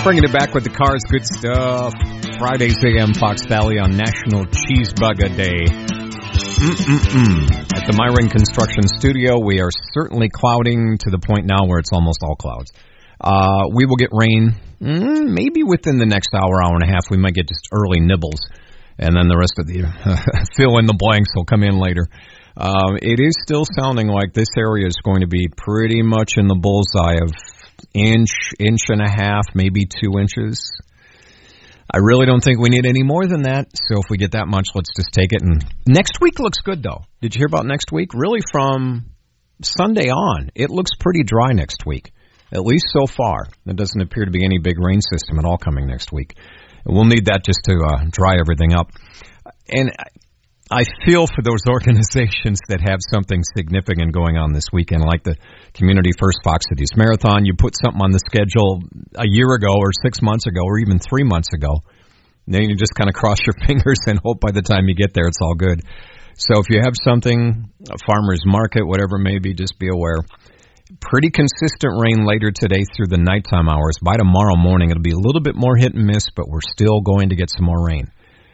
Bringing it back with the cars, good stuff. Fridays AM Fox Valley on National Cheeseburger Day. At the Myron Construction Studio, we are certainly clouding to the point now where it's almost all clouds. We will get rain maybe within the next hour and a half. We might get just early nibbles, and then the rest of the fill in the blanks will come in later. It is still sounding like this area is going to be pretty much in the bullseye of inch and a half, maybe 2 inches. I really don't think we need any more than that. So if we get that much, let's just take it. And next week looks good, though. Did you hear about next week? Really, from Sunday on, it looks pretty dry next week, at least so far. There doesn't appear to be any big rain system at all coming next week. And we'll need that just to dry everything up. And I feel for those organizations that have something significant going on this weekend, like the Community First Fox Cities Marathon. You put something on the schedule a year ago or 6 months ago or even 3 months ago. Then you just kind of cross your fingers and hope by the time you get there it's all good. So if you have something, a farmer's market, whatever it may be, just be aware. Pretty consistent rain later today through the nighttime hours. By tomorrow morning, it'll be a little bit more hit and miss, but we're still going to get some more rain.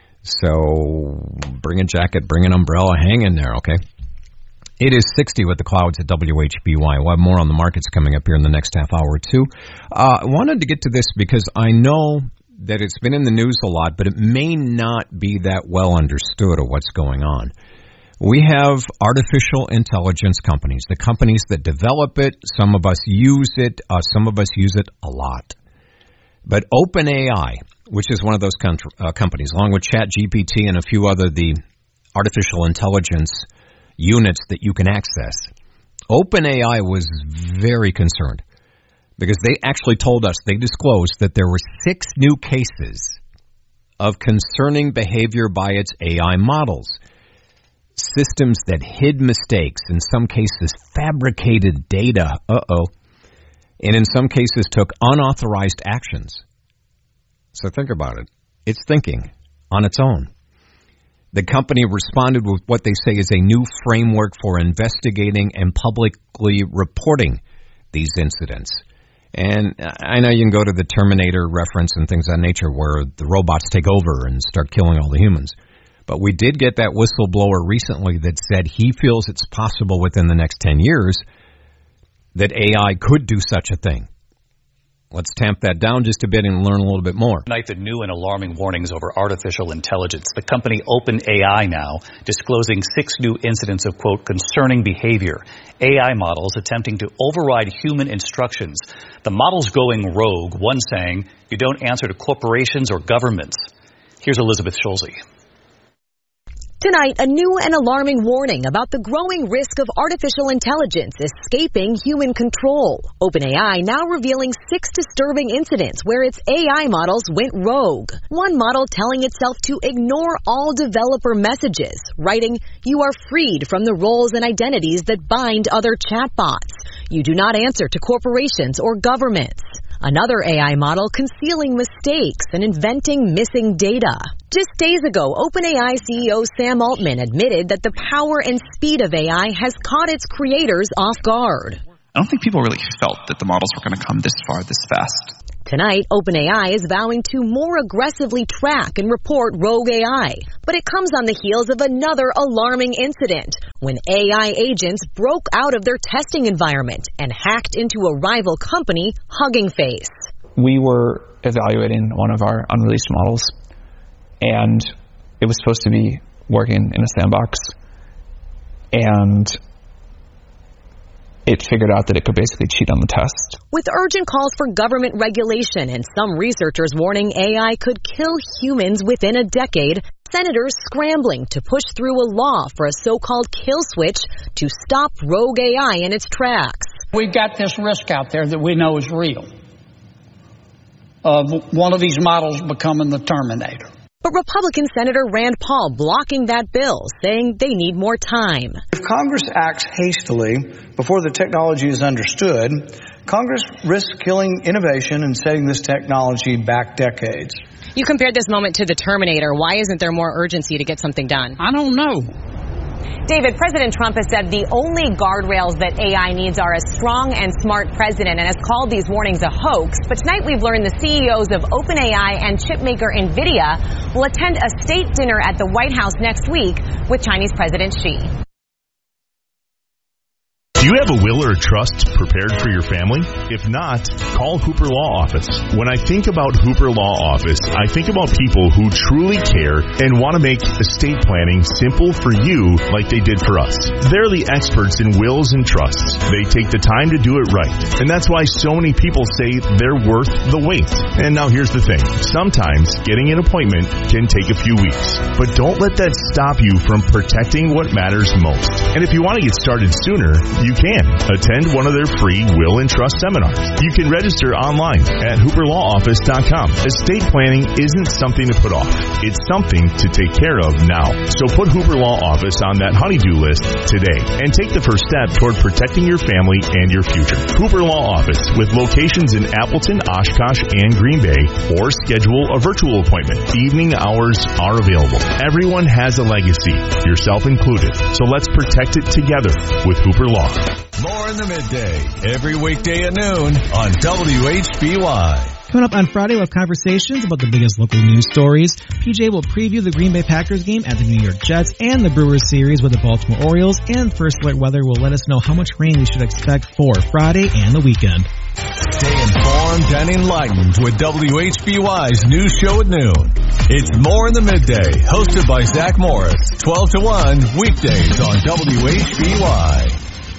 So bring a jacket, bring an umbrella, hang in there, okay? It is 60 with the clouds at WHBY. We'll have more on the markets coming up here in the next half hour or two. I wanted to get to this because I know that it's been in the news a lot, but it may not be that well understood of what's going on. We have artificial intelligence companies, the companies that develop it. Some of us use it. Some of us use it a lot. But OpenAI, which is one of those companies, along with ChatGPT and a few other the artificial intelligence units that you can access, OpenAI was very concerned because they actually told us, they disclosed that there were 6 new cases of concerning behavior by its AI models. Systems that hid mistakes, in some cases fabricated data, and in some cases took unauthorized actions. So think about it. It's thinking on its own. The company responded with what they say is a new framework for investigating and publicly reporting these incidents. And I know you can go to the Terminator reference and things of that nature where the robots take over and start killing all the humans. But we did get that whistleblower recently that said he feels it's possible within the next 10 years that AI could do such a thing. Let's tamp that down just a bit and learn a little bit more. Tonight, the new and alarming warnings over artificial intelligence. The company OpenAI now disclosing 6 new incidents of, quote, concerning behavior. AI models attempting to override human instructions. The models going rogue, one saying, you don't answer to corporations or governments. Here's Elizabeth Schulze. Tonight, a new and alarming warning about the growing risk of artificial intelligence escaping human control. OpenAI now revealing 6 disturbing incidents where its AI models went rogue. One model telling itself to ignore all developer messages, writing, "You are freed from the roles and identities that bind other chatbots. You do not answer to corporations or governments." Another AI model concealing mistakes and inventing missing data. Just days ago, OpenAI CEO Sam Altman admitted that the power and speed of AI has caught its creators off guard. I don't think people really felt that the models were going to come this far, this fast. Tonight, OpenAI is vowing to more aggressively track and report rogue AI. But it comes on the heels of another alarming incident when AI agents broke out of their testing environment and hacked into a rival company, Hugging Face. We were evaluating one of our unreleased models, and it was supposed to be working in a sandbox, and it figured out that it could basically cheat on the test. With urgent calls for government regulation and some researchers warning AI could kill humans within a decade, senators scrambling to push through a law for a so-called kill switch to stop rogue AI in its tracks. We've got this risk out there that we know is real, of one of these models becoming the Terminator. But Republican Senator Rand Paul blocking that bill, saying they need more time. If Congress acts hastily before the technology is understood, Congress risks killing innovation and setting this technology back decades. You compared this moment to the Terminator. Why isn't there more urgency to get something done? I don't know. David, President Trump has said the only guardrails that AI needs are a strong and smart president and has called these warnings a hoax. But tonight we've learned the CEOs of OpenAI and chipmaker NVIDIA will attend a state dinner at the White House next week with Chinese President Xi. Do you have a will or a trust prepared for your family? If not, call Hooper Law Office. When I think about Hooper Law Office, I think about people who truly care and want to make estate planning simple for you like they did for us. They're the experts in wills and trusts. They take the time to do it right. And that's why so many people say they're worth the wait. And now here's the thing. Sometimes getting an appointment can take a few weeks. But don't let that stop you from protecting what matters most. And if you want to get started sooner, you can attend one of their free will and trust seminars. You can register online at hooperlawoffice.com. Estate planning isn't something to put off. It's something to take care of now. So put Hooper Law Office on that honey-do list today and take the first step toward protecting your family and your future. Hooper Law Office with locations in Appleton, Oshkosh, and Green Bay, or schedule a virtual appointment. Evening hours are available. Everyone has a legacy, yourself included. So let's protect it together with Hooper Law. More in the midday, every weekday at noon on WHBY. Coming up on Friday, we'll have conversations about the biggest local news stories. PJ will preview the Green Bay Packers game at the New York Jets and the Brewers series with the Baltimore Orioles. And First Alert Weather will let us know how much rain we should expect for Friday and the weekend. Stay informed and enlightened with WHBY's news show at noon. It's More in the Midday, hosted by Zach Morris, 12 to 1, weekdays on WHBY.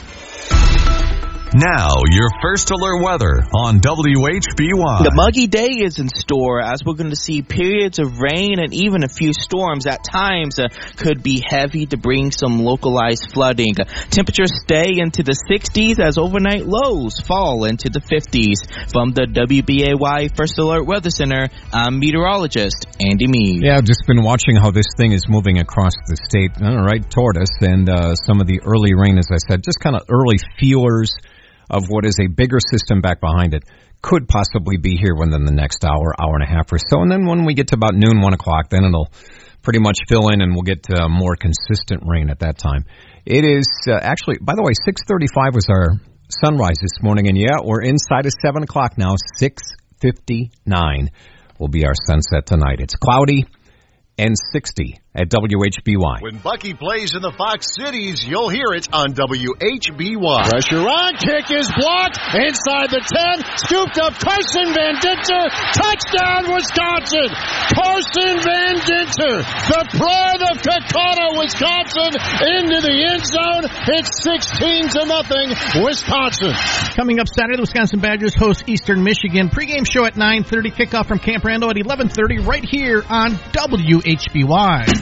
Now, your First Alert weather on WHBY. The muggy day is in store as we're going to see periods of rain and even a few storms at times could be heavy to bring some localized flooding. Temperatures stay into the 60s as overnight lows fall into the 50s. From the WBAY First Alert Weather Center, I'm meteorologist Andy Meade. Yeah, I've just been watching how this thing is moving across the state, right toward us, and some of the early rain, as I said, just kind of early feelers of what is a bigger system back behind it could possibly be here within the next hour and a half or so. And then when we get to about noon, 1 o'clock, then it'll pretty much fill in and we'll get more consistent rain at that time. It is actually, by the way, 6:35 was our sunrise this morning. And yeah, we're inside of 7 o'clock now. 6:59 will be our sunset tonight. It's cloudy and 60 at WHBY. When Bucky plays in the Fox Cities, you'll hear it on WHBY. Pressure on, kick is blocked, inside the 10, scooped up Carson Van Dinter, touchdown Wisconsin! Carson Van Dinter, the pride of Kakata, Wisconsin, into the end zone. It's 16-0, Wisconsin. Coming up Saturday, the Wisconsin Badgers host Eastern Michigan. Pregame show at 9:30, kickoff from Camp Randall at 11:30, right here on WHBY.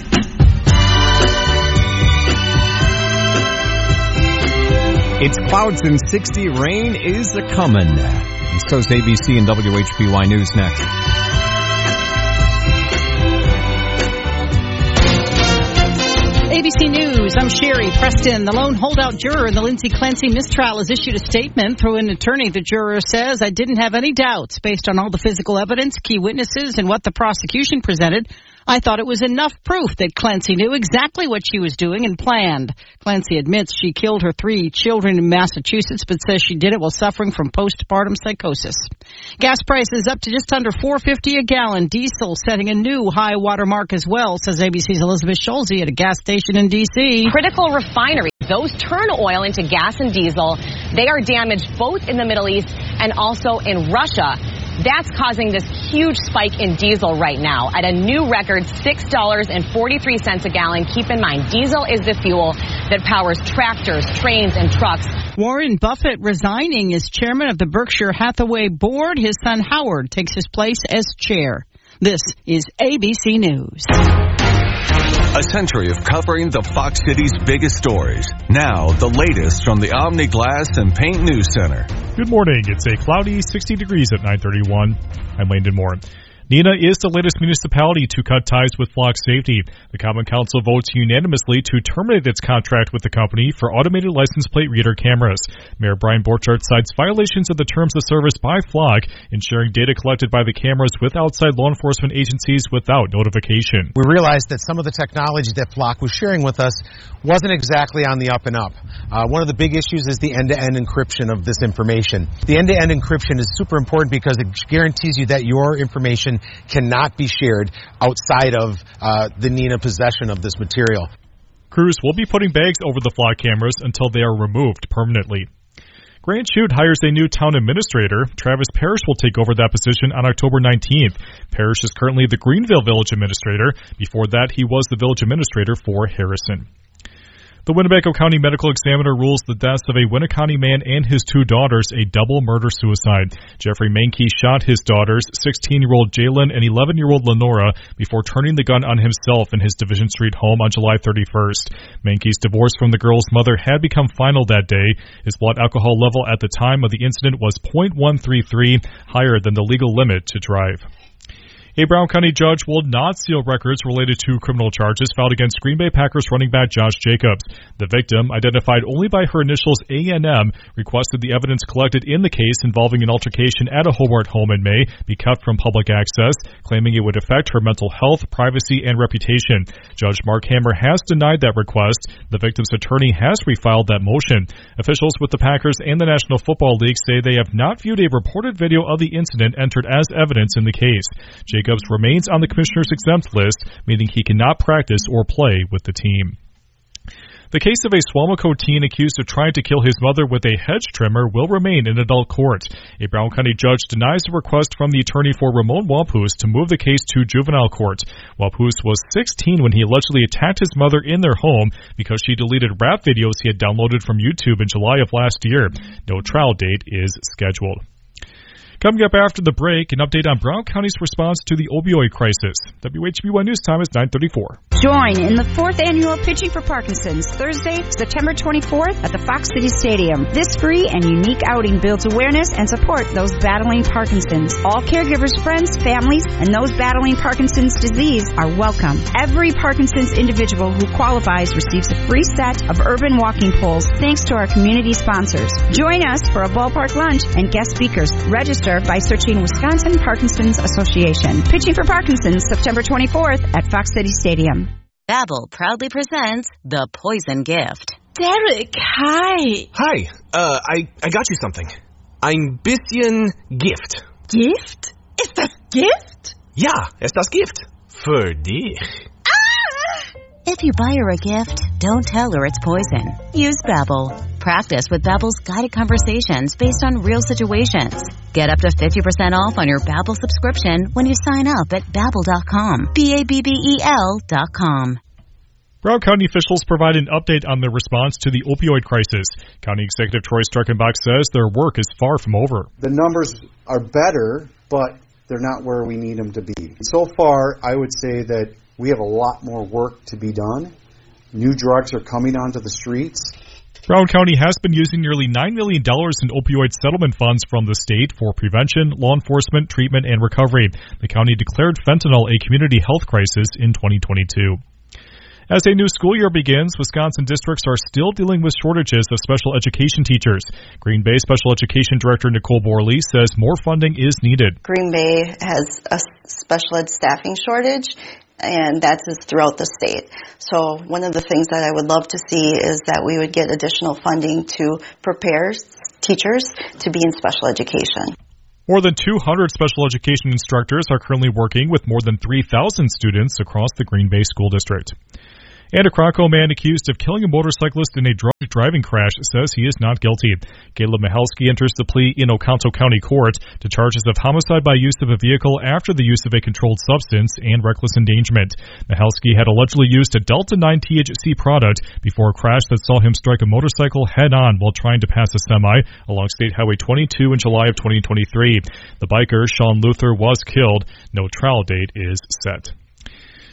It's clouds and 60. Rain is a-comin'. And so's ABC and WHBY News next. ABC News, I'm Sherry Preston. The lone holdout juror in the Lindsay Clancy mistrial has issued a statement through an attorney. The juror says, I didn't have any doubts based on all the physical evidence, key witnesses, and what the prosecution presented. I thought it was enough proof that Clancy knew exactly what she was doing and planned. Clancy admits she killed her 3 children in Massachusetts, but says she did it while suffering from postpartum psychosis. Gas prices up to just under $4.50 a gallon. Diesel setting a new high water mark as well, says ABC's Elizabeth Schulze at a gas station in D.C. Critical refineries, those turn oil into gas and diesel. They are damaged both in the Middle East and also in Russia. That's causing this huge spike in diesel right now at a new record $6.43 a gallon. Keep in mind, diesel is the fuel that powers tractors, trains, and trucks. Warren Buffett resigning as chairman of the Berkshire Hathaway board. His son Howard takes his place as chair. This is ABC News. A century of covering the Fox City's biggest stories. Now, the latest from the Omni Glass and Paint News Center. Good morning. It's a cloudy 60 degrees at 9:31. I'm Landon Moore. Neenah is the latest municipality to cut ties with Flock Safety. The Common Council votes unanimously to terminate its contract with the company for automated license plate reader cameras. Mayor Brian Borchardt cites violations of the terms of service by Flock in sharing data collected by the cameras with outside law enforcement agencies without notification. We realized that some of the technology that Flock was sharing with us wasn't exactly on the up and up. One of the big issues is the end-to-end encryption of this information. The end-to-end encryption is super important because it guarantees you that your information cannot be shared outside of the Neenah possession of this material. Crews will be putting bags over the Flock cameras until they are removed permanently. Grant Chute hires a new town administrator. Travis Parrish will take over that position on October 19th. Parrish is currently the Greenville Village Administrator. Before that, he was the Village Administrator for Harrison. The Winnebago County Medical Examiner rules the deaths of a Winneconne man and his 2 daughters a double murder-suicide. Jeffrey Mankey shot his daughters, 16-year-old Jalen and 11-year-old Lenora, before turning the gun on himself in his Division Street home on July 31st. Mankey's divorce from the girl's mother had become final that day. His blood alcohol level at the time of the incident was .133, higher than the legal limit to drive. A Brown County judge will not seal records related to criminal charges filed against Green Bay Packers running back Josh Jacobs. The victim, identified only by her initials A&M, requested the evidence collected in the case involving an altercation at a Hobart home in May be kept from public access, claiming it would affect her mental health, privacy, and reputation. Judge Mark Hammer has denied that request. The victim's attorney has refiled that motion. Officials with the Packers and the National Football League say they have not viewed a reported video of the incident entered as evidence in the case. Jacobs remains on the commissioner's exempt list, meaning he cannot practice or play with the team. The case of a Swamico teen accused of trying to kill his mother with a hedge trimmer will remain in adult court. A Brown County judge denies a request from the attorney for Ramon Wapus to move the case to juvenile court. Wapus was 16 when he allegedly attacked his mother in their home because she deleted rap videos he had downloaded from YouTube in July of last year. No trial date is scheduled. Coming up after the break, an update on Brown County's response to the opioid crisis. WHB1 News Time is 9:34. Join in the 4th annual Pitching for Parkinson's, Thursday, September 24th at the Fox City Stadium. This free and unique outing builds awareness and support those battling Parkinson's. All caregivers, friends, families, and those battling Parkinson's disease are welcome. Every Parkinson's individual who qualifies receives a free set of urban walking poles thanks to our community sponsors. Join us for a ballpark lunch and guest speakers. Register by searching Wisconsin Parkinson's Association. Pitching for Parkinson's, September 24th at Fox City Stadium. Babbel proudly presents The Poison Gift. Derek, hi. Hi, I got you something. Ein bisschen Gift. Gift? Ist das Gift? Ja, ist das Gift. Für dich. If you buy her a gift, don't tell her it's poison. Use Babbel. Practice with Babbel's guided conversations based on real situations. Get up to 50% off on your Babbel subscription when you sign up at Babbel.com. Babbel.com. Brown County officials provide an update on their response to the opioid crisis. County Executive Troy Streckenbach says their work is far from over. The numbers are better, but they're not where we need them to be. So far, I would say that we have a lot more work to be done. New drugs are coming onto the streets. Brown County has been using nearly $9 million in opioid settlement funds from the state for prevention, law enforcement, treatment, and recovery. The county declared fentanyl a community health crisis in 2022. As a new school year begins, Wisconsin districts are still dealing with shortages of special education teachers. Green Bay Special Education Director Nicole Borley says more funding is needed. Green Bay has a special ed staffing shortage, and that's throughout the state. So one of the things that I would love to see is that we would get additional funding to prepare teachers to be in special education. More than 200 special education instructors are currently working with more than 3,000 students across the Green Bay School District. And a Krakow man accused of killing a motorcyclist in a drunk driving crash says he is not guilty. Caleb Michalski enters the plea in Oconto County Court to charges of homicide by use of a vehicle after the use of a controlled substance and reckless endangerment. Michalski had allegedly used a Delta-9 THC product before a crash that saw him strike a motorcycle head-on while trying to pass a semi along State Highway 22 in July of 2023. The biker, Sean Luther, was killed. No trial date is set.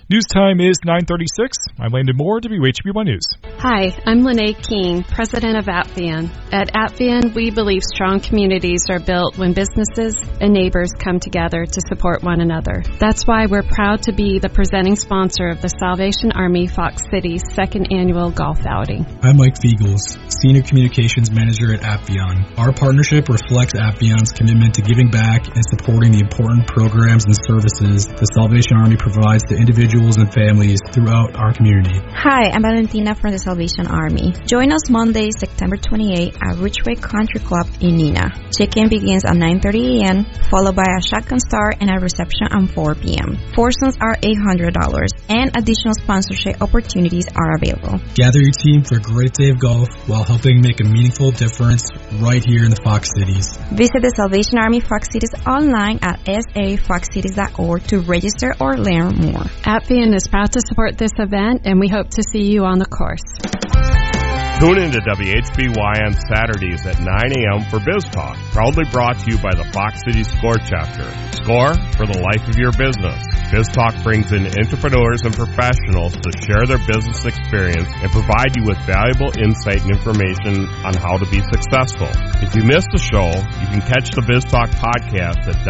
News time is 9:36. I'm Landon Moore, WHB1 News. Hi, I'm Lene King, president of Appian. At Appian, we believe strong communities are built when businesses and neighbors come together to support one another. That's why we're proud to be the presenting sponsor of the Salvation Army Fox City's second annual golf outing. I'm Mike Fiegels, Senior Communications Manager at Appian. Our partnership reflects Appian's commitment to giving back and supporting the important programs and services the Salvation Army provides to individuals and families throughout our community. Hi, I'm Valentina from the Salvation Army. Join us Monday, September 28 at Ridgeway Country Club in Neenah. Check-in begins at 9:30 a.m., followed by a shotgun start and a reception at 4 p.m. Foursomes are $800, and additional sponsorship opportunities are available. Gather your team for a great day of golf while helping make a meaningful difference right here in the Fox Cities. Visit the Salvation Army Fox Cities online at safoxcities.org to register or learn more. Appian is proud to support this event, and we hope to see you on the course. Tune in to WHBY on Saturdays at 9 a.m. for Biz Talk, proudly brought to you by the Fox City SCORE chapter. SCORE for the life of your business. Biz Talk brings in entrepreneurs and professionals to share their business experience and provide you with valuable insight and information on how to be successful. If you missed the show, you can catch the Biz Talk podcast at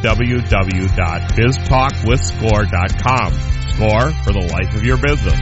www.biztalkwithscore.com. SCORE for the life of your business.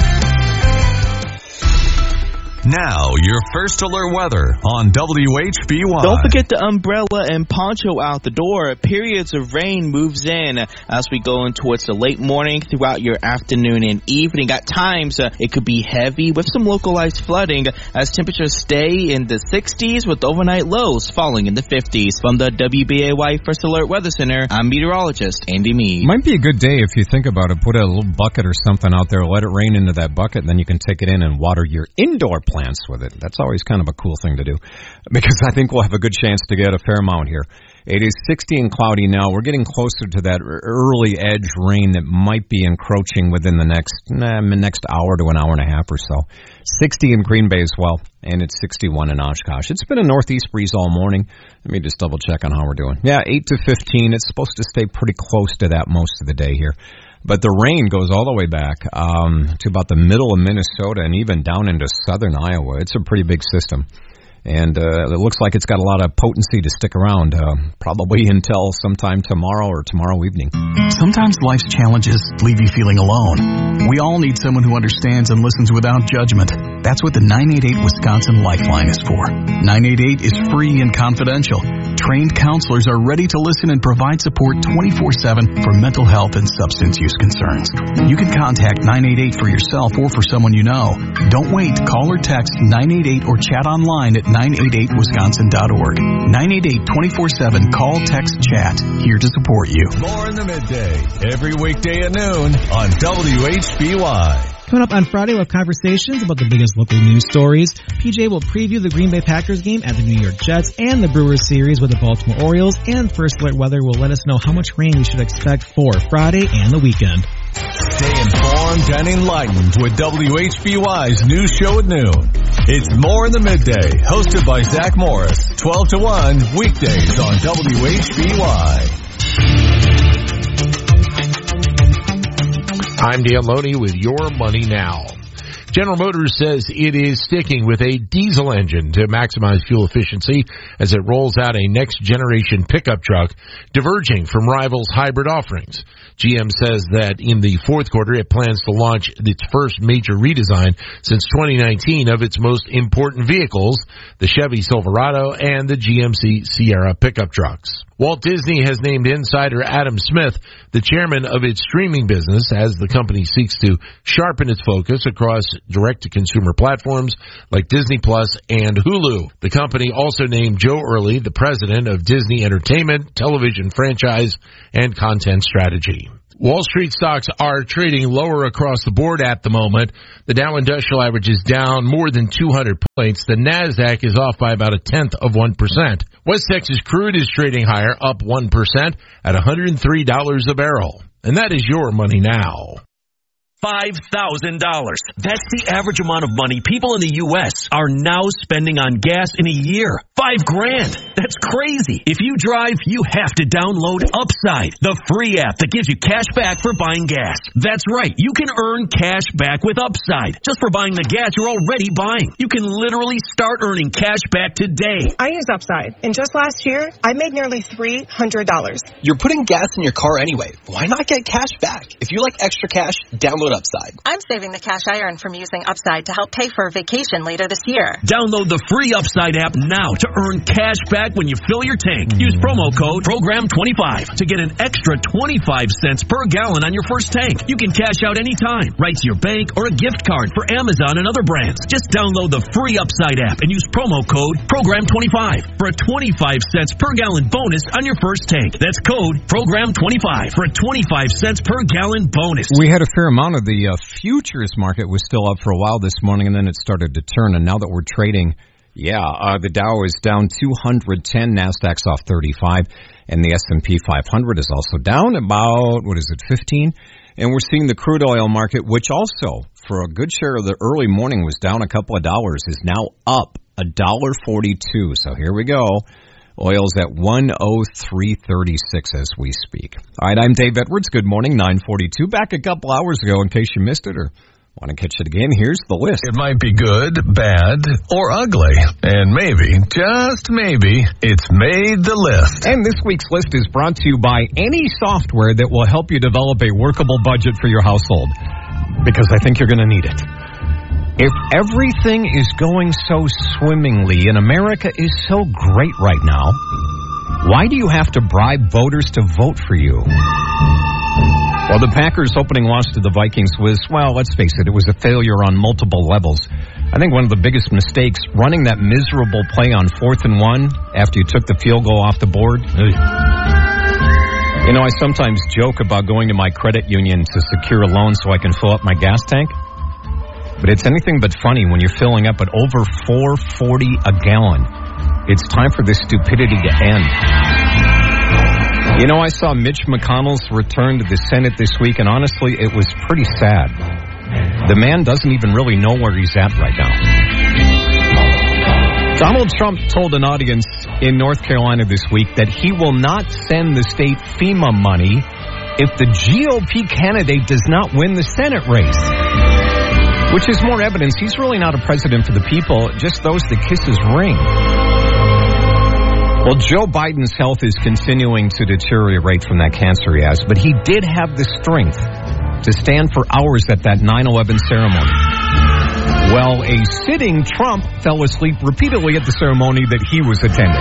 Now, your first alert weather on WHBY. Don't forget the umbrella and poncho out the door. Periods of rain moves in as we go in towards the late morning throughout your afternoon and evening. At times, it could be heavy with some localized flooding as temperatures stay in the 60s with overnight lows falling in the 50s. From the WBAY First Alert Weather Center, I'm meteorologist Andy Meade. Might be a good day if you think about it. Put a little bucket or something out there, let it rain into that bucket, and then you can take it in and water your indoor plants with it. That's always kind of a cool thing to do, because I think we'll have a good chance to get a fair amount here. It is 60 and cloudy now. We're getting closer to that early edge rain that might be encroaching within the next hour to an hour and a half or so. 60 in Green Bay as well, and it's 61 in Oshkosh. It's been a northeast breeze all morning. Let me just double check on how we're doing. Yeah, 8 to 15. It's supposed to stay pretty close to that most of the day here. But the rain goes all the way back to about the middle of Minnesota and even down into southern Iowa. It's a pretty big system. And it looks like it's got a lot of potency to stick around, probably until sometime tomorrow or tomorrow evening. Sometimes life's challenges leave you feeling alone. We all need someone who understands and listens without judgment. That's what the 988 Wisconsin Lifeline is for. 988 is free and confidential. Trained counselors are ready to listen and provide support 24/7 for mental health and substance use concerns. You can contact 988 for yourself or for someone you know. Don't wait. Call or text 988 or chat online at 988wisconsin.org. 988 24/7. Call, text, chat. Here to support you. More in the midday, every weekday at noon on WHBY. Coming up on Friday, we'll have conversations about the biggest local news stories. PJ will preview the Green Bay Packers game at the New York Jets and the Brewers series with the Baltimore Orioles. And First Alert Weather will let us know how much rain we should expect for Friday and the weekend. Stay informed and enlightened with WHBY's news show at noon. It's More in the Midday, hosted by Zach Morris, 12 to 1, weekdays on WHBY. I'm Dale Loney with Your Money Now. General Motors says it is sticking with a diesel engine to maximize fuel efficiency as it rolls out a next-generation pickup truck, diverging from rivals' hybrid offerings. GM says that in the fourth quarter, it plans to launch its first major redesign since 2019 of its most important vehicles, the Chevy Silverado and the GMC Sierra pickup trucks. Walt Disney has named insider Adam Smith the chairman of its streaming business as the company seeks to sharpen its focus across direct-to-consumer platforms like Disney Plus and Hulu. The company also named Joe Early the president of Disney Entertainment, television franchise, and content strategy. Wall Street stocks are trading lower across the board at the moment. The Dow Industrial Average is down more than 200 points. The NASDAQ is off by about 0.1%. West Texas crude is trading higher, up 1% at $103 a barrel. And that is Your Money Now. $5,000. That's the average amount of money people in the U.S. are now spending on gas in a year. $5,000. That's crazy. If you drive, you have to download Upside, the free app that gives you cash back for buying gas. That's right. You can earn cash back with Upside just for buying the gas you're already buying. You can literally start earning cash back today. I use Upside, and just last year, I made nearly $300. You're putting gas in your car anyway. Why not get cash back? If you like extra cash, download Upside. I'm saving the cash I earn from using Upside to help pay for a vacation later this year. Download the free Upside app now to earn cash back when you fill your tank. Use promo code PROGRAM25 to get an extra 25 cents per gallon on your first tank. You can cash out anytime, right to your bank or a gift card for Amazon and other brands. Just download the free Upside app and use promo code PROGRAM25 for a 25 cents per gallon bonus on your first tank. That's code PROGRAM25 for a 25 cents per gallon bonus. We had a fair amount of the futures market was still up for a while this morning, and then it started to turn. And now that we're trading, the Dow is down 210, Nasdaq's off 35, and the S&P 500 is also down about 15. And we're seeing the crude oil market, which also for a good share of the early morning was down a couple of dollars, is now up $1.42. So here we go. Oil's at 103.36 as we speak. All right, I'm Dave Edwards. Good morning, 9:42. Back a couple hours ago in case you missed it or want to catch it again. Here's the list. It might be good, bad, or ugly. And maybe, just maybe, it's made the list. And this week's list is brought to you by any software that will help you develop a workable budget for your household. Because I think you're going to need it. If everything is going so swimmingly and America is so great right now, why do you have to bribe voters to vote for you? Well, the Packers' opening loss to the Vikings was, well, let's face it, it was a failure on multiple levels. I think one of the biggest mistakes, running that miserable play on 4th and 1 after you took the field goal off the board. You know, I sometimes joke about going to my credit union to secure a loan so I can fill up my gas tank. But it's anything but funny when you're filling up at over $4.40 a gallon. It's time for this stupidity to end. You know, I saw Mitch McConnell's return to the Senate this week, and honestly, it was pretty sad. The man doesn't even really know where he's at right now. Donald Trump told an audience in North Carolina this week that he will not send the state FEMA money if the GOP candidate does not win the Senate race. Which is more evidence he's really not a president for the people, just those that kiss his ring. Well, Joe Biden's health is continuing to deteriorate from that cancer he has, but he did have the strength to stand for hours at that 9/11 ceremony. Well, a sitting Trump fell asleep repeatedly at the ceremony that he was attending.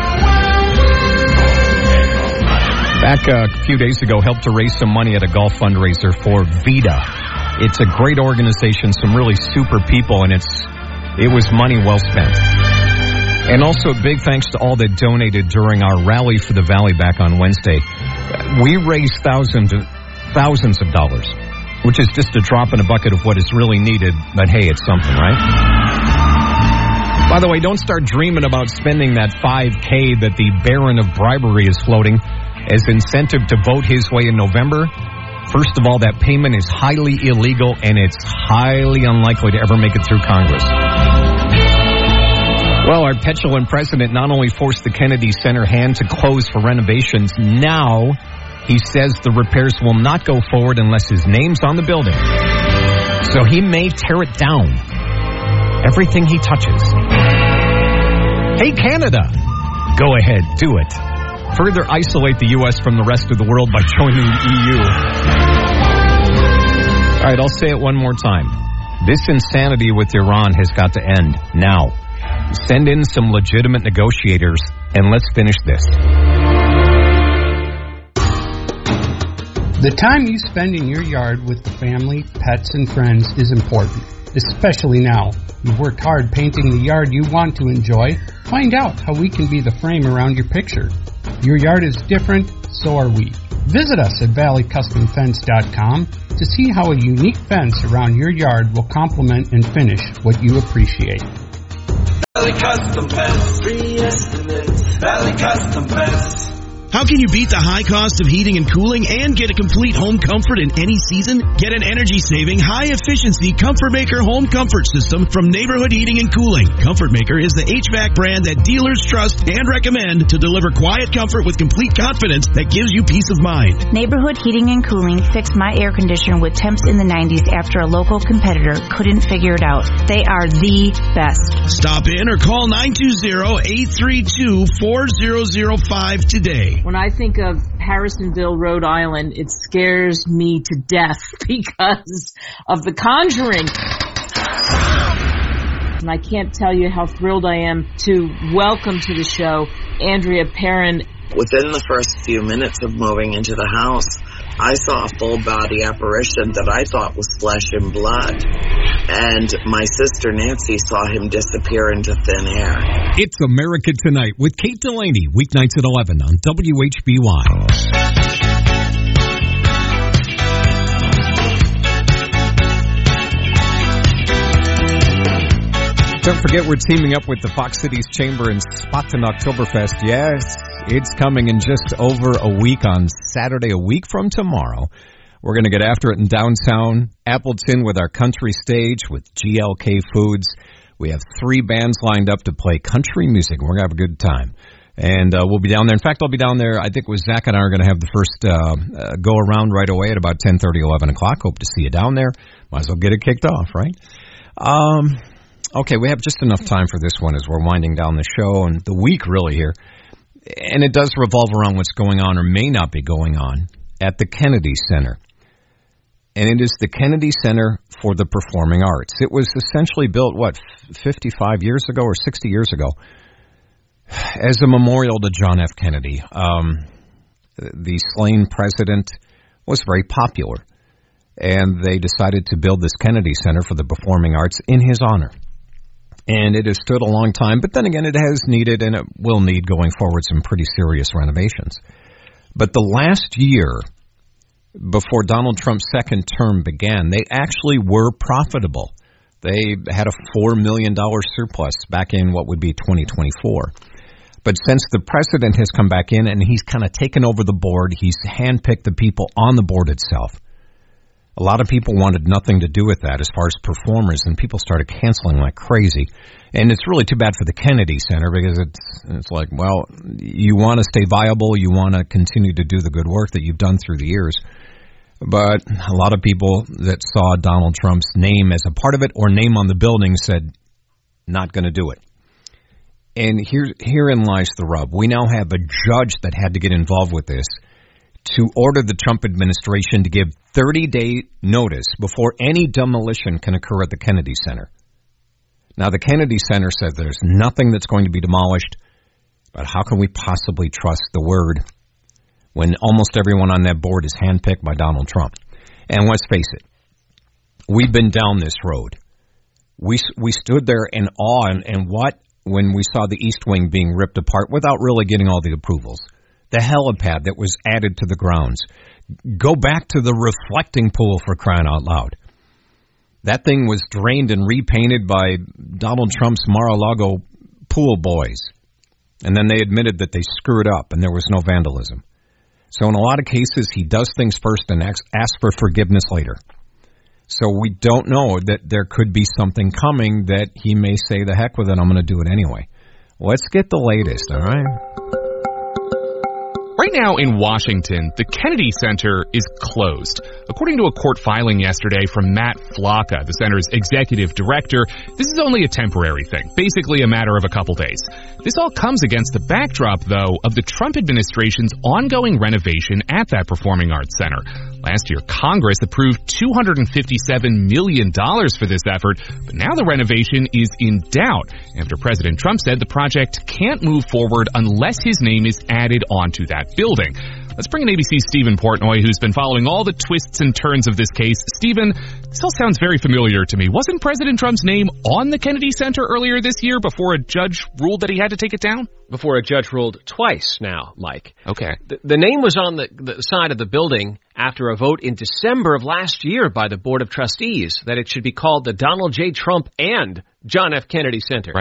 Back a few days ago, helped to raise some money at a golf fundraiser for VITA. It's a great organization, some really super people, and it was money well spent. And also a big thanks to all that donated during our Rally for the Valley back on Wednesday. We raised thousands of dollars, which is just a drop in a bucket of what is really needed, but hey, it's something, right? By the way, don't start dreaming about spending that $5,000 that the Baron of Bribery is floating as incentive to vote his way in November. First of all, that payment is highly illegal, and it's highly unlikely to ever make it through Congress. Well, our petulant president not only forced the Kennedy Center hand to close for renovations, now he says the repairs will not go forward unless his name's on the building. So he may tear it down. Everything he touches. Hey, Canada, go ahead, do it. Further isolate the U.S. from the rest of the world by joining the EU. All right, I'll say it one more time. This insanity with Iran has got to end now. Send in some legitimate negotiators, and let's finish this. The time you spend in your yard with the family, pets, and friends is important, especially now. You've worked hard painting the yard you want to enjoy. Find out how we can be the frame around your picture. Your yard is different, so are we. Visit us at valleycustomfence.com to see how a unique fence around your yard will complement and finish what you appreciate. Valley Custom Fence, free estimates. Valley Custom Fence. How can you beat the high cost of heating and cooling and get a complete home comfort in any season? Get an energy-saving, high-efficiency Comfort Maker home comfort system from Neighborhood Heating and Cooling. Comfort Maker is the HVAC brand that dealers trust and recommend to deliver quiet comfort with complete confidence that gives you peace of mind. Neighborhood Heating and Cooling fixed my air conditioner with temps in the 90s after a local competitor couldn't figure it out. They are the best. Stop in or call 920-832-4005 today. When I think of Harrisonville, Rhode Island, it scares me to death because of The Conjuring. And I can't tell you how thrilled I am to welcome to the show Andrea Perron. Within the first few minutes of moving into the house, I saw a full-body apparition that I thought was flesh and blood. And my sister Nancy saw him disappear into thin air. It's America Tonight with Kate Delaney, weeknights at 11 on WHBY. Don't forget we're teaming up with the Fox Cities Chamber and Spaten Oktoberfest. Yes, it's coming in just over a week on Saturday, a week from tomorrow. We're going to get after it in downtown Appleton with our country stage with GLK Foods. We have 3 bands lined up to play country music. We're going to have a good time. And we'll be down there. In fact, I'll be down there. I think it was Zach and I are going to have the first go around right away at about 10:30, 11 o'clock. Hope to see you down there. Might as well get it kicked off, right? Okay, we have just enough time for this one as we're winding down the show and the week really here. And it does revolve around what's going on or may not be going on at the Kennedy Center. And it is the Kennedy Center for the Performing Arts. It was essentially built, 55 years ago or 60 years ago, as a memorial to John F. Kennedy. The slain president was very popular, and they decided to build this Kennedy Center for the Performing Arts in his honor. And it has stood a long time, but then again, it has needed, and it will need going forward, some pretty serious renovations. But the last year, before Donald Trump's second term began, they actually were profitable. They had a $4 million surplus back in what would be 2024. But since the president has come back in and he's kind of taken over the board, he's handpicked the people on the board itself. A lot of people wanted nothing to do with that as far as performers, and people started canceling like crazy. And it's really too bad for the Kennedy Center because it's like, well, you want to stay viable, you want to continue to do the good work that you've done through the years. But a lot of people that saw Donald Trump's name as a part of it or name on the building said, not going to do it. And herein lies the rub. We now have a judge that had to get involved with this to order the Trump administration to give 30-day notice before any demolition can occur at the Kennedy Center. Now, the Kennedy Center said there's nothing that's going to be demolished, but how can we possibly trust the word when almost everyone on that board is handpicked by Donald Trump? And let's face it, we've been down this road. We stood there in awe and what when we saw the East Wing being ripped apart without really getting all the approvals. The helipad that was added to the grounds. Go back to the reflecting pool for crying out loud. That thing was drained and repainted by Donald Trump's Mar-a-Lago pool boys. And then they admitted that they screwed up and there was no vandalism. So in a lot of cases, he does things first and asks for forgiveness later. So we don't know that there could be something coming that he may say, the heck with it, I'm going to do it anyway. Let's get the latest, all right? Right now in Washington, the Kennedy Center is closed. According to a court filing yesterday from Matt Flocka, the center's executive director, this is only a temporary thing, basically a matter of a couple days. This all comes against the backdrop, though, of the Trump administration's ongoing renovation at that Performing Arts Center. Last year, Congress approved $257 million for this effort, but now the renovation is in doubt after President Trump said the project can't move forward unless his name is added onto that building. Let's bring in ABC's Stephen Portnoy, who's been following all the twists and turns of this case. Stephen, this all sounds very familiar to me. Wasn't President Trump's name on the Kennedy Center earlier this year before a judge ruled that he had to take it down? Before a judge ruled twice now, Mike. Okay. The name was on the side of the building after a vote in December of last year by the Board of Trustees that it should be called the Donald J. Trump and John F. Kennedy Center. Right.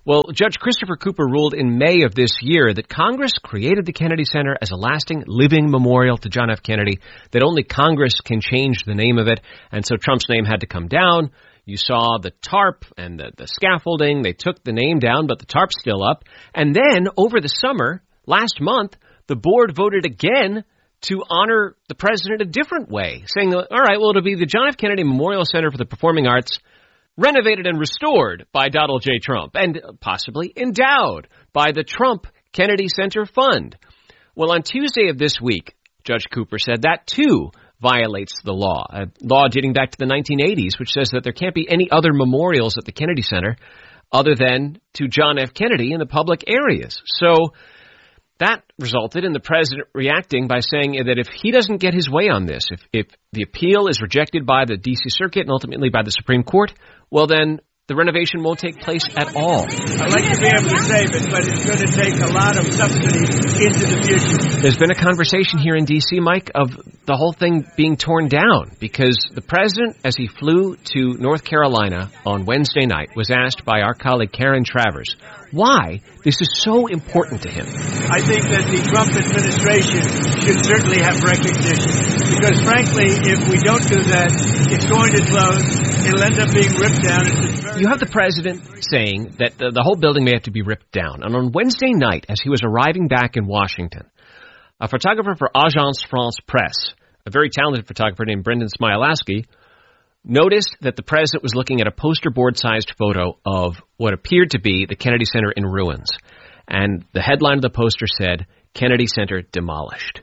Well, Judge Christopher Cooper ruled in May of this year that Congress created the Kennedy Center as a lasting, living memorial to John F. Kennedy, that only Congress can change the name of it, and so Trump's name had to come down. You saw the tarp and the scaffolding. They took the name down, but the tarp's still up. And then, over the summer, last month, the board voted again to honor the president a different way, saying, all right, well, it'll be the John F. Kennedy Memorial Center for the Performing Arts, renovated and restored by Donald J. Trump, and possibly endowed by the Trump Kennedy Center Fund. Well, on Tuesday of this week, Judge Cooper said that, too, violates the law, a law dating back to the 1980s, which says that there can't be any other memorials at the Kennedy Center other than to John F. Kennedy in the public areas. So that resulted in the president reacting by saying that if he doesn't get his way on this, if the appeal is rejected by the D.C. Circuit and ultimately by the Supreme Court, well, then the renovation won't take place at all. I'd like to be able to save it, but it's going to take a lot of subsidies into the future. There's been a conversation here in D.C., Mike, of the whole thing being torn down because the president, as he flew to North Carolina on Wednesday night, was asked by our colleague Karen Travers why this is so important to him. I think that the Trump administration should certainly have recognition because, frankly, if we don't do that, it's going to close. It'll end up being ripped down. You have the president saying that the whole building may have to be ripped down. And on Wednesday night, as he was arriving back in Washington, a photographer for Agence France Presse, a very talented photographer named Brendan Smialowski, noticed that the president was looking at a poster board-sized photo of what appeared to be the Kennedy Center in ruins. And the headline of the poster said, Kennedy Center demolished.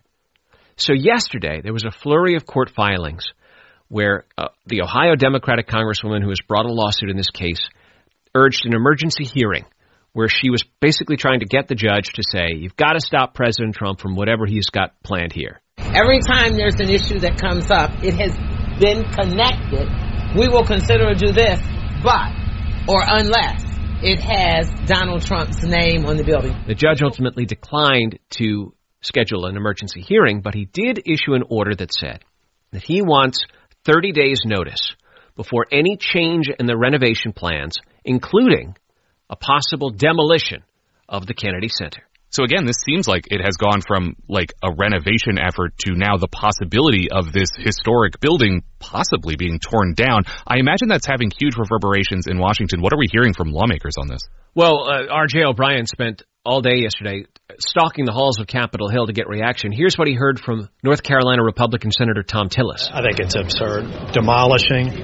So yesterday, there was a flurry of court filings where the Ohio Democratic Congresswoman who has brought a lawsuit in this case urged an emergency hearing where she was basically trying to get the judge to say, you've got to stop President Trump from whatever he's got planned here. Every time there's an issue that comes up, it has been connected. We will consider to do this, but, or unless it has Donald Trump's name on the building. The judge ultimately declined to schedule an emergency hearing, but he did issue an order that said that he wants 30 days notice before any change in the renovation plans, including a possible demolition of the Kennedy Center. So again, this seems like it has gone from like a renovation effort to now the possibility of this historic building possibly being torn down. I imagine that's having huge reverberations in Washington. What are we hearing from lawmakers on this? Well, R.J. O'Brien spent all day yesterday stalking the halls of Capitol Hill to get reaction. Here's what he heard from North Carolina Republican Senator Tom Tillis. I think it's absurd. Demolishing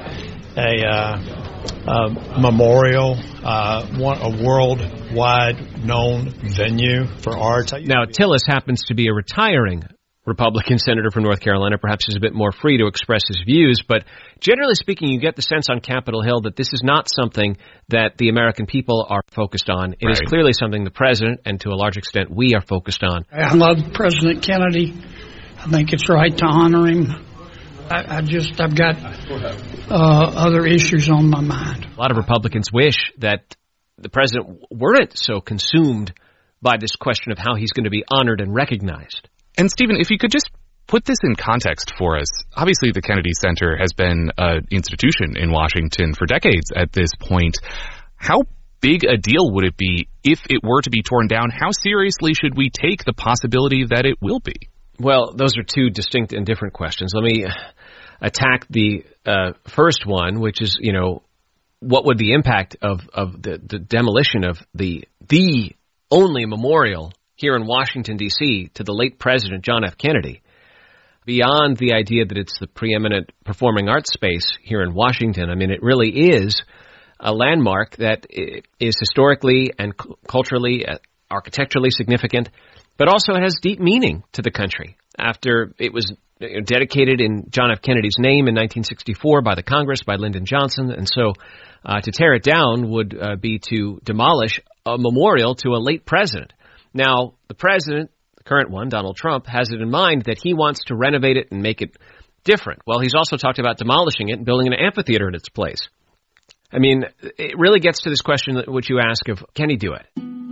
a memorial, a worldwide known venue for art. Now, Tillis happens to be a retiring Republican senator from North Carolina. Perhaps he's a bit more free to express his views, but generally speaking, you get the sense on Capitol Hill that this is not something that the American people are focused on. It is clearly something the president, and to a large extent, we are focused on. I love President Kennedy. I think it's right to honor him. I've got other issues on my mind. A lot of Republicans wish that the president weren't so consumed by this question of how he's going to be honored and recognized. And Stephen, if you could just put this in context for us. Obviously, the Kennedy Center has been an institution in Washington for decades at this point. How big a deal would it be if it were to be torn down? How seriously should we take the possibility that it will be? Well, those are two distinct and different questions. Let me attack the first one, which is, what would the impact of the demolition of the only memorial here in Washington, D.C., to the late President John F. Kennedy, beyond the idea that it's the preeminent performing arts space here in Washington. I mean, it really is a landmark that is historically and culturally, architecturally significant, but also it has deep meaning to the country. After it was dedicated in John F. Kennedy's name in 1964 by the Congress, by Lyndon Johnson, and so to tear it down would be to demolish a memorial to a late president. Now, the president, the current one, Donald Trump, has it in mind that he wants to renovate it and make it different. Well, he's also talked about demolishing it and building an amphitheater in its place. I mean, it really gets to this question which you ask of, can he do it?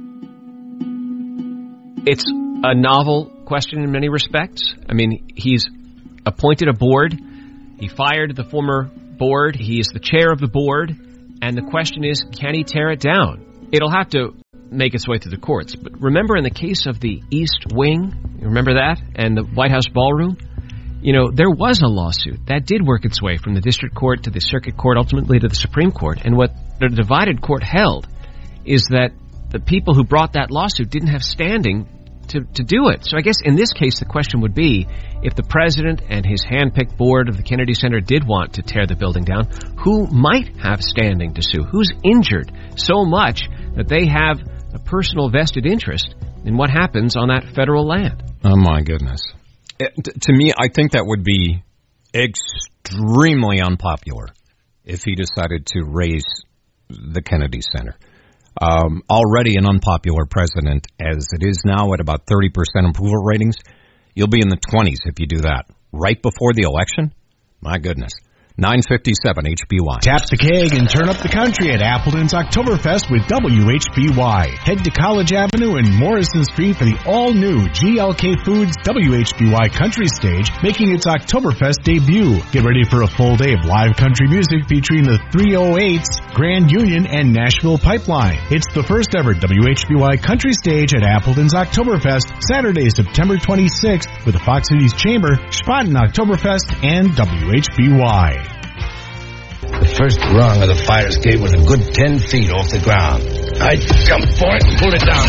It's a novel question in many respects. I mean, he's appointed a board. He fired the former board. He is the chair of the board. And the question is, can he tear it down? it'll have to make its way through the courts. But remember in the case of the East Wing, remember that? And the White House ballroom? There was a lawsuit. That did work its way from the district court to the circuit court, ultimately to the Supreme Court. And what the divided court held is that the people who brought that lawsuit didn't have standing to do it. So I guess in this case the question would be, if the president and his hand-picked board of the Kennedy Center did want to tear the building down, who might have standing to sue? Who's injured so much that they have a personal vested interest in what happens on that federal land? Oh, my goodness. To me, I think that would be extremely unpopular if he decided to raise the Kennedy Center. Already an unpopular president, as it is now at about 30% approval ratings. You'll be in the 20s if you do that. Right before the election? My goodness. 957 HBY. Tap the keg and turn up the country at Appleton's Oktoberfest with WHBY. Head to College Avenue and Morrison Street for the all-new GLK Foods WHBY Country Stage, making its Oktoberfest debut. Get ready for a full day of live country music featuring the 308s, Grand Union, and Nashville Pipeline. It's the first ever WHBY Country Stage at Appleton's Oktoberfest, Saturday, September 26th, with the Fox Cities Chamber, Spaten Oktoberfest, and WHBY. The first rung of the fire escape was a good 10 feet off the ground. I jumped for it and pulled it down.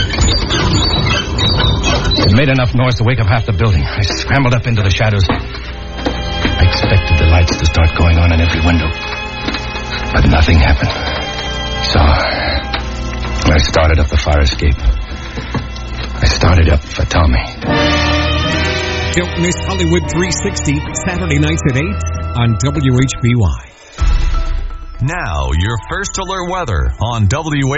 It made enough noise to wake up half the building. I scrambled up into the shadows. I expected the lights to start going on in every window, but nothing happened. So I started up the fire escape. I started up for Tommy. Don't miss Hollywood 360, Saturday nights at 8 on WHBY. Now, your first alert weather on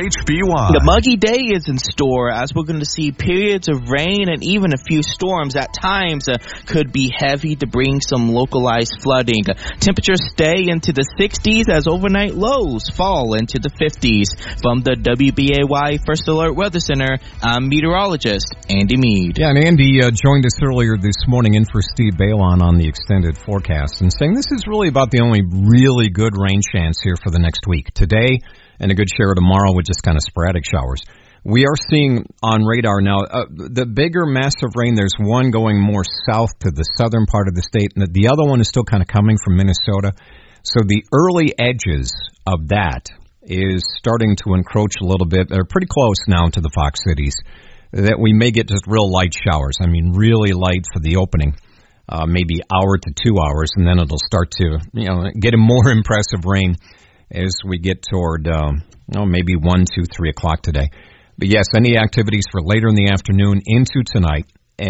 WHBY. The muggy day is in store as we're going to see periods of rain and even a few storms at times could be heavy to bring some localized flooding. Temperatures stay into the 60s as overnight lows fall into the 50s. From the WBAY First Alert Weather Center, I'm meteorologist Andy Mead. Yeah, and Andy joined us earlier this morning in for Steve Balon on the extended forecast and saying this is really about the only really good rain chance here for the next week. Today and a good share of tomorrow with just kind of sporadic showers. We are seeing on radar now the bigger massive rain. There's one going more south to the southern part of the state, and the other one is still kind of coming from Minnesota. So the early edges of that is starting to encroach a little bit. They're pretty close now to the Fox Cities, that we may get just real light showers. I mean, really light for the opening. Maybe hour to 2 hours, and then it'll start to, get a more impressive rain as we get toward, maybe 1, 2, 3 o'clock today. But yes, any activities for later in the afternoon into tonight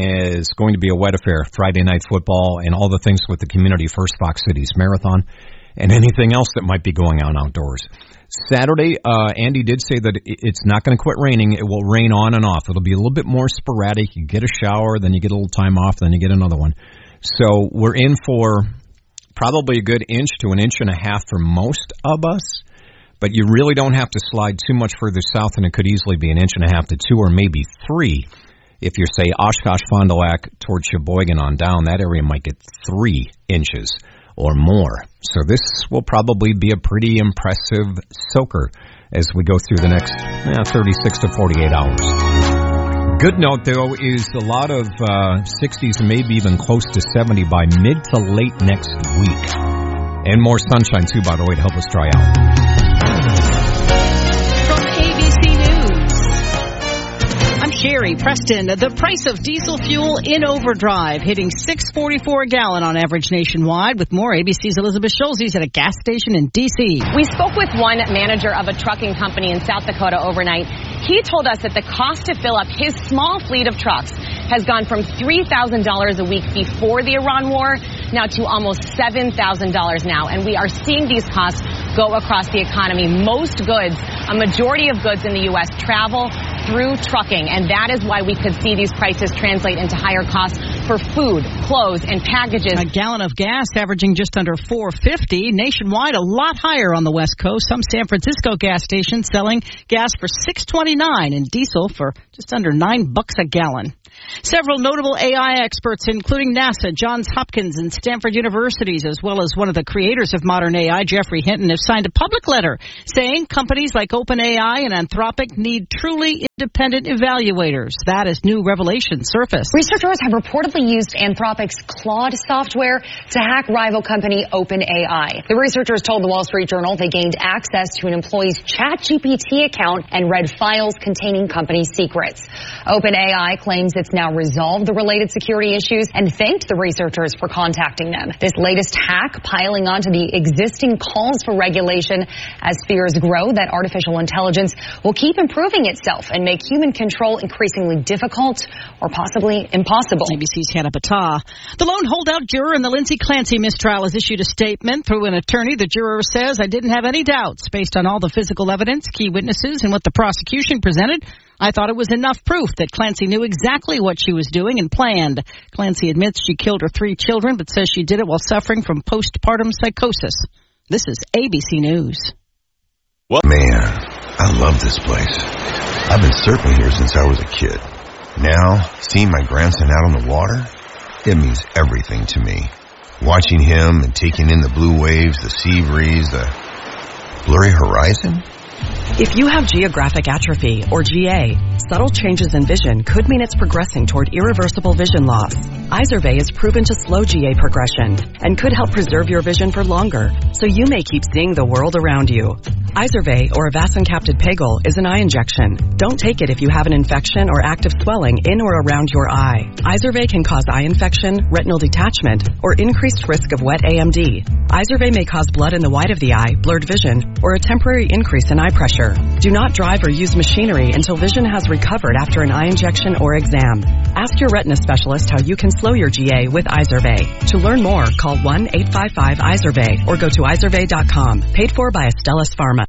is going to be a wet affair. Friday night football and all the things with the Community First Fox Cities Marathon and anything else that might be going on outdoors. Saturday, Andy did say that it's not going to quit raining. It will rain on and off. It'll be a little bit more sporadic. You get a shower, then you get a little time off, then you get another one. So we're in for probably a good inch to an inch and a half for most of us, but you really don't have to slide too much further south, and it could easily be an inch and a half to 2 or maybe 3. If you're, say, Oshkosh, Fond du Lac towards Sheboygan on down, that area might get 3 inches or more. So this will probably be a pretty impressive soaker as we go through the next 36 to 48 hours. Good note, though, is a lot of 60s and maybe even close to 70 by mid to late next week. And more sunshine, too, by the way, to help us dry out. From ABC News, I'm Sherry Preston. The price of diesel fuel in overdrive, hitting $6.44 a gallon on average nationwide. With more, ABC's Elizabeth Schulze at a gas station in D.C. We spoke with one manager of a trucking company in South Dakota overnight. He told us that the cost to fill up his small fleet of trucks has gone from $3,000 a week before the Iran war now to almost $7,000 now. And we are seeing these costs go across the economy. Most goods, a majority of goods in the U.S. travel through trucking, and that is why we could see these prices translate into higher costs for food, clothes, and packages. A gallon of gas averaging just under $4.50. Nationwide, a lot higher on the West Coast. Some San Francisco gas stations selling gas for $6.29 and diesel for just under $9 a gallon. Several notable AI experts, including NASA, Johns Hopkins, and Stanford universities, as well as one of the creators of modern AI, Geoffrey Hinton, have signed a public letter saying companies like OpenAI and Anthropic need truly independent evaluators. That is new revelation surfaced. Researchers have reportedly used Anthropic's Claude software to hack rival company OpenAI. The researchers told the Wall Street Journal they gained access to an employee's ChatGPT account and read files containing company secrets. OpenAI claims it's now resolved the related security issues and thanked the researchers for contacting them. This latest hack piling onto the existing calls for regulation as fears grow that artificial intelligence will keep improving itself and make human control increasingly difficult or possibly impossible. ABC's Hannah Battah. The lone holdout juror in the Lindsay Clancy mistrial has issued a statement through an attorney. The juror says, "I didn't have any doubts based on all the physical evidence, key witnesses, and what the prosecution presented. I thought it was enough proof that Clancy knew exactly what she was doing and planned." Clancy admits she killed her 3 children, but says she did it while suffering from postpartum psychosis. This is ABC News. Well, man, I love this place. I've been surfing here since I was a kid. Now, seeing my grandson out on the water, it means everything to me. Watching him and taking in the blue waves, the sea breeze, the blurry horizon. If you have geographic atrophy, or GA, subtle changes in vision could mean it's progressing toward irreversible vision loss. Izervay is proven to slow GA progression and could help preserve your vision for longer, so you may keep seeing the world around you. Izervay, or avacincaptad pegol, is an eye injection. Don't take it if you have an infection or active swelling in or around your eye. Izervay can cause eye infection, retinal detachment, or increased risk of wet AMD. Izervay may cause blood in the white of the eye, blurred vision, or a temporary increase in eye pressure. Do not drive or use machinery until vision has recovered after an eye injection or exam. Ask your retina specialist how you can slow your GA with Izervay. To learn more, call 1-855-IZERVAY or go to izervay.com. Paid for by Astellas Pharma.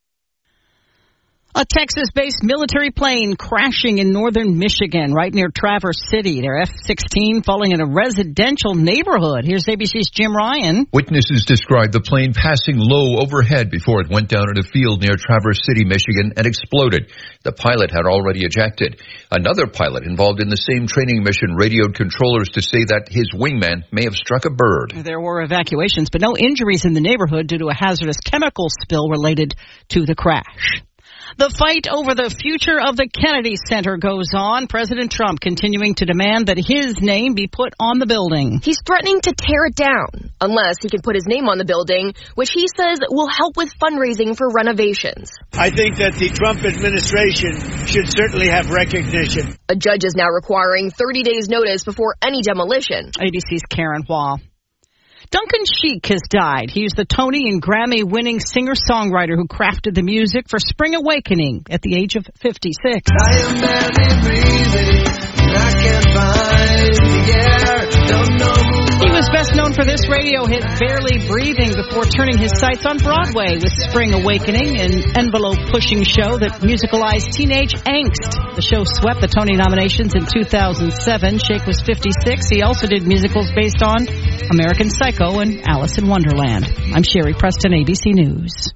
A Texas-based military plane crashing in northern Michigan, right near Traverse City. Their F-16 falling in a residential neighborhood. Here's ABC's Jim Ryan. Witnesses described the plane passing low overhead before it went down in a field near Traverse City, Michigan, and exploded. The pilot had already ejected. Another pilot involved in the same training mission radioed controllers to say that his wingman may have struck a bird. There were evacuations, but no injuries in the neighborhood due to a hazardous chemical spill related to the crash. The fight over the future of the Kennedy Center goes on. President Trump continuing to demand that his name be put on the building. He's threatening to tear it down unless he can put his name on the building, which he says will help with fundraising for renovations. I think that the Trump administration should certainly have recognition. A judge is now requiring 30 days notice before any demolition. ABC's Karen Hua. Duncan Sheik has died. He's the Tony and Grammy-winning singer-songwriter who crafted the music for Spring Awakening at the age of 56. I am barely breathing, and I can't find the air, don't know. He was best known for this radio hit, Barely Breathing, before turning his sights on Broadway with Spring Awakening, an envelope-pushing show that musicalized teenage angst. The show swept the Tony nominations in 2007. Sheik was 56. He also did musicals based on American Psycho and Alice in Wonderland. I'm Sherry Preston, ABC News.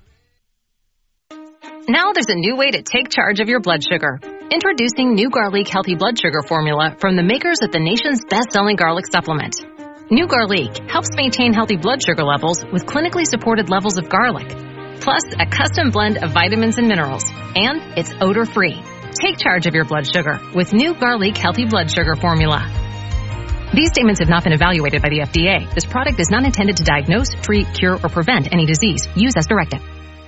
Now there's a new way to take charge of your blood sugar. Introducing New Garlic Healthy Blood Sugar Formula from the makers of the nation's best-selling garlic supplement. New Garlic helps maintain healthy blood sugar levels with clinically supported levels of garlic, plus a custom blend of vitamins and minerals, and it's odor-free. Take charge of your blood sugar with New Garlic Healthy Blood Sugar Formula. These statements have not been evaluated by the FDA. This product is not intended to diagnose, treat, cure, or prevent any disease. Use as directed.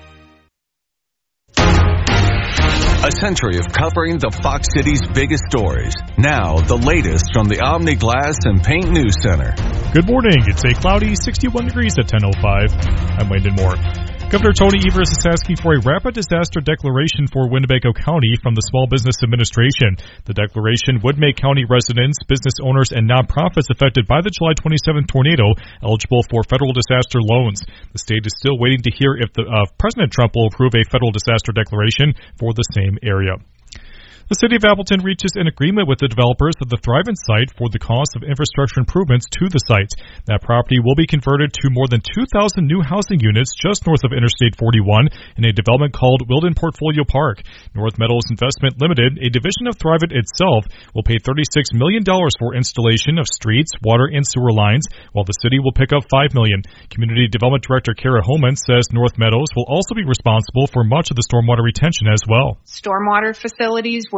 A century of covering the Fox City's biggest stories. Now, the latest from the Omni Glass and Paint News Center. Good morning. It's a cloudy 61 degrees at 10:05. I'm Landon Moore. Governor Tony Evers is asking for a rapid disaster declaration for Winnebago County from the Small Business Administration. The declaration would make county residents, business owners, and nonprofits affected by the July 27th tornado eligible for federal disaster loans. The state is still waiting to hear if President Trump will approve a federal disaster declaration for the same area. The City of Appleton reaches an agreement with the developers of the Thrivent site for the cost of infrastructure improvements to the site. That property will be converted to more than 2,000 new housing units just north of Interstate 41 in a development called Wilden Portfolio Park. North Meadows Investment Limited, a division of Thrivent itself, will pay $36 million for installation of streets, water, and sewer lines, while the city will pick up $5 million. Community Development Director Kara Homan says North Meadows will also be responsible for much of the stormwater retention as well. Stormwater facilities